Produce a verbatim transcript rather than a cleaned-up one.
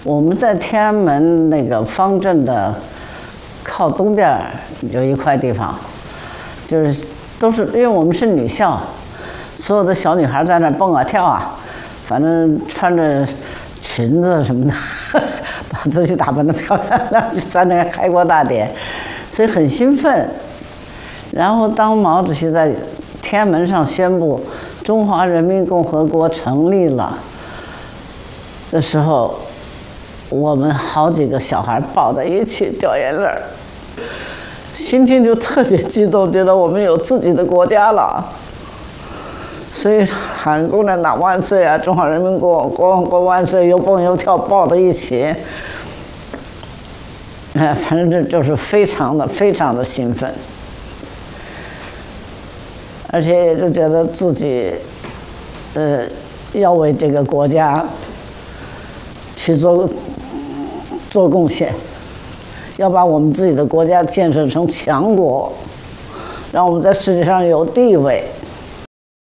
我们在天安门那个方阵的靠东边有一块地方，就是都是因为我们是女校，所有的小女孩在那蹦啊跳啊，反正穿着裙子什么的，把自己打扮得漂亮亮，就在那个开国大典，所以很兴奋。然后当毛主席在天安门上宣布中华人民共和国成立了的时候，我们好几个小孩抱在一起掉眼泪儿，心情就特别激动，觉得我们有自己的国家了，所以喊共产党万岁啊，中华人民共和国万岁，又蹦又跳抱在一起，哎，反正这就是非常的非常的兴奋，而且也就觉得自己呃要为这个国家去做做贡献，要把我们自己的国家建设成强国，让我们在世界上有地位。